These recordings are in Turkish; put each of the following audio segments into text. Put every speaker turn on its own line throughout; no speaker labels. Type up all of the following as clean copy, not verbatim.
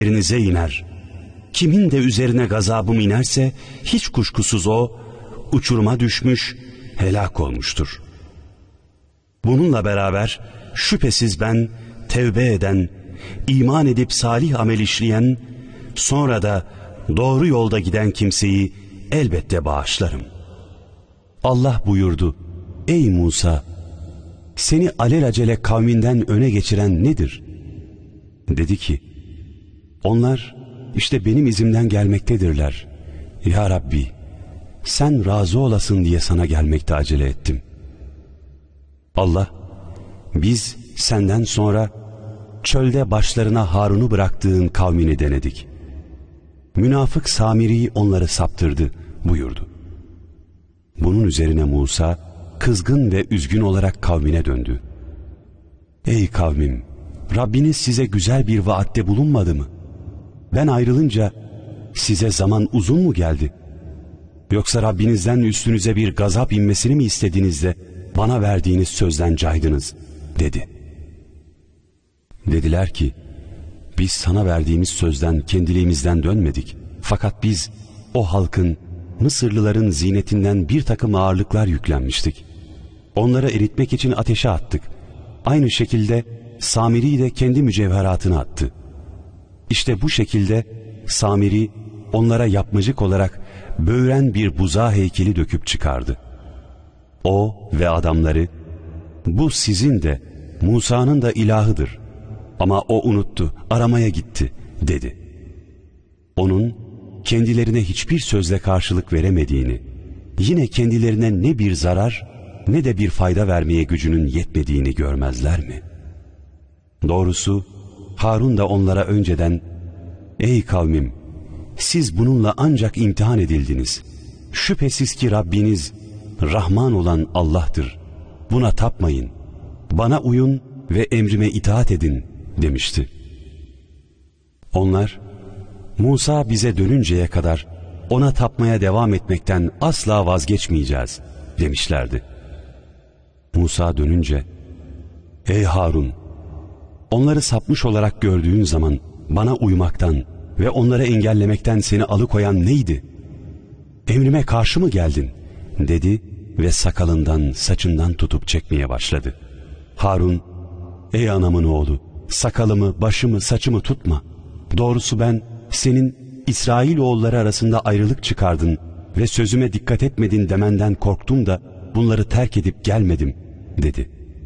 üzerinize iner. Kimin de üzerine gazabım inerse hiç kuşkusuz o uçuruma düşmüş, helak olmuştur. Bununla beraber şüphesiz ben tevbe eden, iman edip salih amel işleyen, sonra da doğru yolda giden kimseyi elbette bağışlarım. Allah buyurdu: Ey Musa! Seni alelacele kavminden öne geçiren nedir? Dedi ki: Onlar işte benim izimden gelmektedirler. Ya Rabbi, sen razı olasın diye sana gelmekte acele ettim. Allah, biz senden sonra çölde başlarına Harun'u bıraktığın kavmini denedik. Münafık Samiri onları saptırdı buyurdu. Bunun üzerine Musa kızgın ve üzgün olarak kavmine döndü. Ey kavmim! Rabbiniz size güzel bir vaatte bulunmadı mı? Ben ayrılınca size zaman uzun mu geldi? Yoksa Rabbinizden üstünüze bir gazap inmesini mi istediniz de bana verdiğiniz sözden caydınız, dedi. Dediler ki, biz sana verdiğimiz sözden kendiliğimizden dönmedik. Fakat biz o halkın, Mısırlıların zinetinden bir takım ağırlıklar yüklenmiştik. Onları eritmek için ateşe attık. Aynı şekilde Samiri de kendi mücevheratını attı. İşte bu şekilde Samiri onlara yapmacık olarak böğren bir buzağı heykeli döküp çıkardı. O ve adamları, bu sizin de Musa'nın da ilahıdır ama o unuttu, aramaya gitti, dedi. Onun kendilerine hiçbir sözle karşılık veremediğini, yine kendilerine ne bir zarar ne de bir fayda vermeye gücünün yetmediğini görmezler mi? Doğrusu Harun da onlara önceden, ey kavmim, siz bununla ancak imtihan edildiniz. Şüphesiz ki Rabbiniz Rahman olan Allah'tır. Buna tapmayın, bana uyun ve emrime itaat edin demişti. Onlar, Musa bize dönünceye kadar ona tapmaya devam etmekten asla vazgeçmeyeceğiz demişlerdi. Musa dönünce, ey Harun! Onları sapmış olarak gördüğün zaman bana uymaktan ve onları engellemekten seni alıkoyan neydi? Emrime karşı mı geldin? Dedi ve sakalından, saçından tutup çekmeye başladı. Harun, ey anamın oğlu, sakalımı, başımı, saçımı tutma. Doğrusu ben senin İsrailoğulları arasında ayrılık çıkardın ve sözüme dikkat etmedin demenden korktum da bunları terk edip gelmedim, dedi.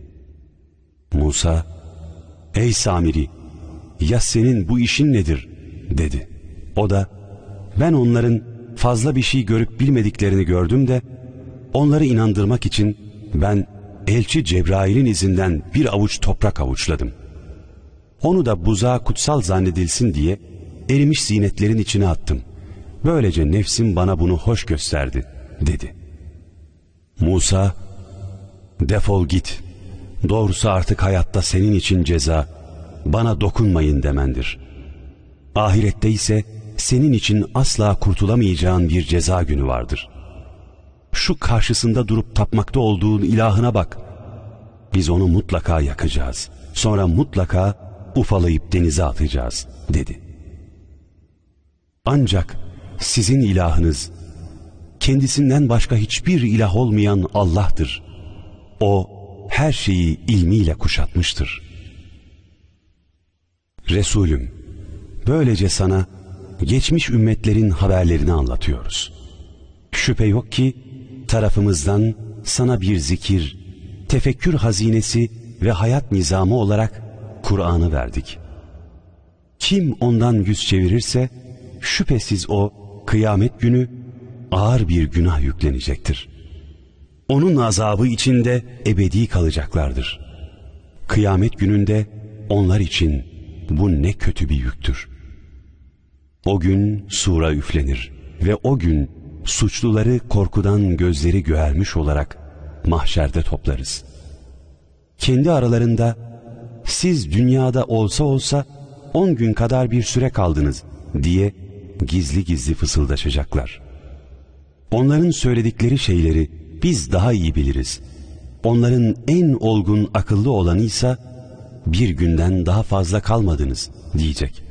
Musa, ey Samiri, ya senin bu işin nedir, dedi. O da, ben onların fazla bir şey görüp bilmediklerini gördüm de onları inandırmak için ben elçi Cebrail'in izinden bir avuç toprak avuçladım. Onu da buzağa kutsal zannedilsin diye erimiş zinetlerin içine attım. Böylece nefsim bana bunu hoş gösterdi, dedi. Musa, defol git. Doğrusu artık hayatta senin için ceza, bana dokunmayın demendir. Ahirette ise senin için asla kurtulamayacağın bir ceza günü vardır. Şu karşısında durup tapmakta olduğun ilahına bak. Biz onu mutlaka yakacağız. Sonra mutlaka ufalayıp denize atacağız, dedi. Ancak sizin ilahınız, kendisinden başka hiçbir ilah olmayan Allah'tır. O her şeyi ilmiyle kuşatmıştır. Resulüm, böylece sana geçmiş ümmetlerin haberlerini anlatıyoruz. Şüphe yok ki tarafımızdan sana bir zikir, tefekkür hazinesi ve hayat nizamı olarak Kur'an'ı verdik. Kim ondan yüz çevirirse şüphesiz o kıyamet günü ağır bir günah yüklenecektir. Onun azabı içinde ebedi kalacaklardır. Kıyamet gününde onlar için bu ne kötü bir yüktür. O gün sura üflenir ve o gün suçluları korkudan gözleri göğermiş olarak mahşerde toplarız. Kendi aralarında siz dünyada olsa 10 gün kadar bir süre kaldınız diye gizli gizli fısıldaşacaklar. Onların söyledikleri şeyleri biz daha iyi biliriz. Onların en olgun akıllı olanıysa bir günden daha fazla kalmadınız diyecek.